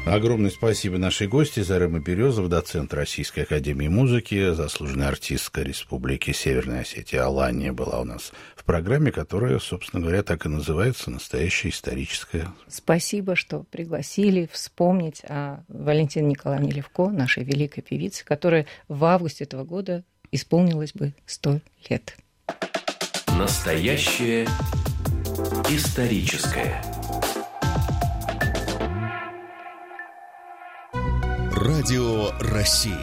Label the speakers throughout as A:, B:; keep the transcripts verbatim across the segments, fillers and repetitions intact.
A: Огромное спасибо нашей гости Зарема Березова, доцент Российской академии музыки, заслуженная артистка Республики Северная Осетия Алания была у нас в программе, которая, собственно говоря, так и называется «Настоящая историческая».
B: Спасибо, что пригласили вспомнить о Валентине Николаевне Левко, нашей великой певице, которая в августе этого года исполнилось бы сто лет.
C: Настоящее историческое.
D: Радио России.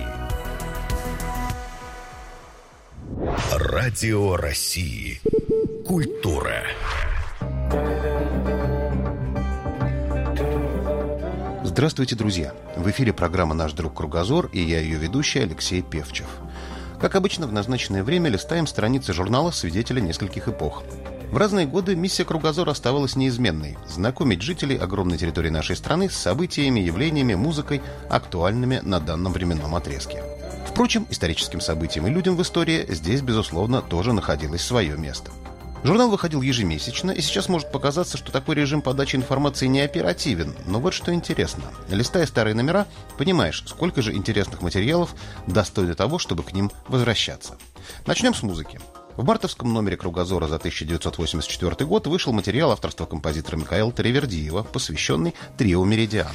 D: Радио России. Культура.
E: Здравствуйте, друзья! В эфире программа «Наш друг Кругозор» и я ее ведущий Алексей Певчев. Как обычно, в назначенное время листаем страницы журнала «Свидетели нескольких эпох». В разные годы миссия «Кругозор» оставалась неизменной – знакомить жителей огромной территории нашей страны с событиями, явлениями, музыкой, актуальными на данном временном отрезке. Впрочем, историческим событиям и людям в истории здесь, безусловно, тоже находилось свое место. Журнал выходил ежемесячно, и сейчас может показаться, что такой режим подачи информации не оперативен, но вот что интересно. Листая старые номера, понимаешь, сколько же интересных материалов достойно того, чтобы к ним возвращаться. Начнем с музыки. В мартовском номере «Кругозора» за тысяча девятьсот восемьдесят четвёртый год вышел материал авторства композитора Микаэла Таривердиева, посвященный трио «Меридиан».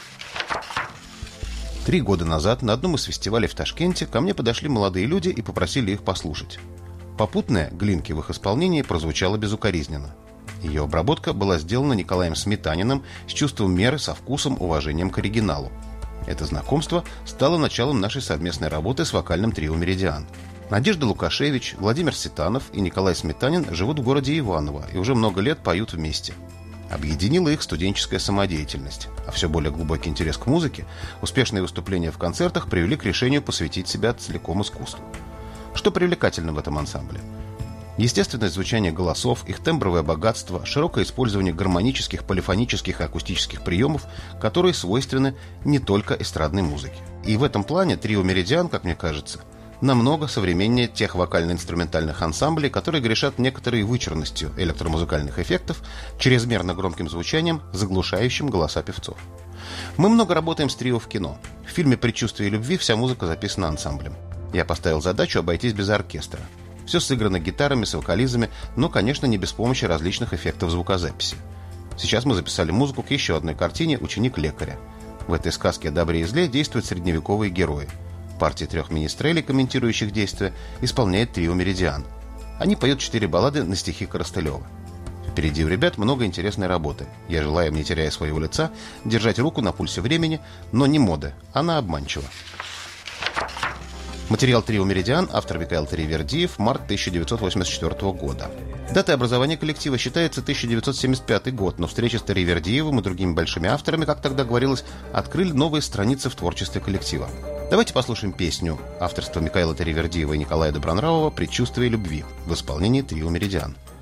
E: Три года назад на одном из фестивалей в Ташкенте ко мне подошли молодые люди и попросили их послушать. Попутная «Глинки» в их исполнении прозвучала безукоризненно. Ее обработка была сделана Николаем Сметаниным с чувством меры, со вкусом, уважением к оригиналу. Это знакомство стало началом нашей совместной работы с вокальным трио «Меридиан». Надежда Лукашевич, Владимир Ситанов и Николай Сметанин живут в городе Иваново и уже много лет поют вместе. Объединила их студенческая самодеятельность, а все более глубокий интерес к музыке, успешные выступления в концертах привели к решению посвятить себя целиком искусству. Что привлекательно в этом ансамбле? Естественное звучание голосов, их тембровое богатство, широкое использование гармонических, полифонических и акустических приемов, которые свойственны не только эстрадной музыке. И в этом плане трио «Меридиан», как мне кажется, намного современнее тех вокально-инструментальных ансамблей, которые грешат некоторой вычурностью электромузыкальных эффектов, чрезмерно громким звучанием, заглушающим голоса певцов. Мы много работаем с трио в кино. В фильме «Предчувствие любви» вся музыка записана ансамблем. Я поставил задачу обойтись без оркестра. Все сыграно гитарами с вокализами, но, конечно, не без помощи различных эффектов звукозаписи. Сейчас мы записали музыку к еще одной картине «Ученик лекаря». В этой сказке о добре и зле действуют средневековые герои. Партии трех министрелей, комментирующих действия, исполняет трио «Меридиан». Они поют четыре баллады на стихи Коростылева. Впереди у ребят много интересной работы. Я желаю им, не теряя своего лица, держать руку на пульсе времени, но не моды, она обманчива. Материал трио «Меридиан», автор Микаэл Таривердиев, март тысяча девятьсот восемьдесят четвёртого года. Датой образования коллектива считается тысяча девятьсот семьдесят пятый год, но встречи с Таривердиевым и другими большими авторами, как тогда говорилось, открыли новые страницы в творчестве коллектива. Давайте послушаем песню авторства Микаэла Таривердиева и Николая Добронравова «Предчувствие любви» в исполнении трио «Меридиан».